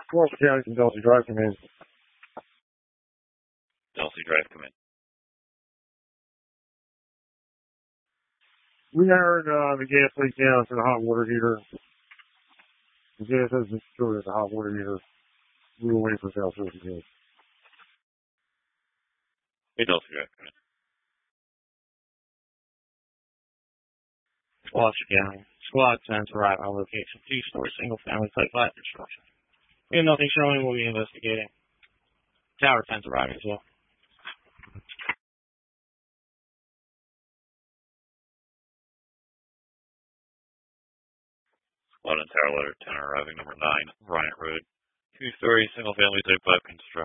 Dulce County from Dulce Drive, come in. Dulce Drive, come in. We heard the gas leak down to the hot water heater. The gas has been stored at the hot water heater. We were waiting for South Shore to go. Hey, Dulce Drive, come in. Dulce County. Squad 10's arrive on location. 2-story single-family type flat construction. We have nothing showing. We'll be investigating. Tower 10's arriving as well. Squad and Tower letter 10 arriving, number 9, Bryant Road. 2-story single-family type 5 construction.